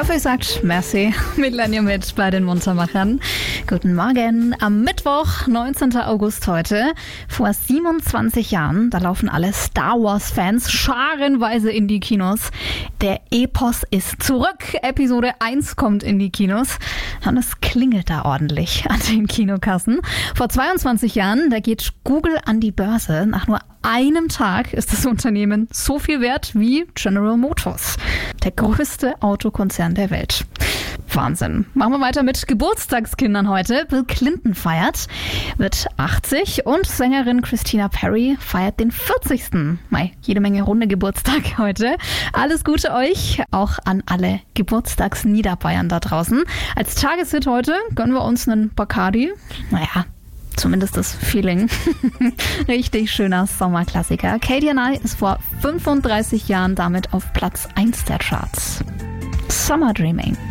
Kaffee sagt merci. Millennium mit bei den Muntermachern. Guten Morgen. Am Mittwoch, 19. August heute, vor 27 Jahren, da laufen alle Star Wars-Fans scharenweise in die Kinos. Der Epos ist zurück. Episode 1 kommt in die Kinos. Und es klingelt da ordentlich an den Kinokassen. Vor 22 Jahren, da geht Google an die Börse. Nach nur einem Tag ist das Unternehmen so viel wert wie General Motors, der größte Autokonzern der Welt. Wahnsinn. Machen wir weiter mit Geburtstagskindern heute. Bill Clinton wird 80 und Sängerin Christina Perri feiert den 40. Jede Menge runde Geburtstag heute. Alles Gute euch, auch an alle Geburtstagsniederbayern da draußen. Als Tageshit heute gönnen wir uns einen Bacardi. Zumindest das Feeling. Richtig schöner Sommerklassiker. KDNI ist vor 35 Jahren damit auf Platz 1 der Charts. Summer Dreaming.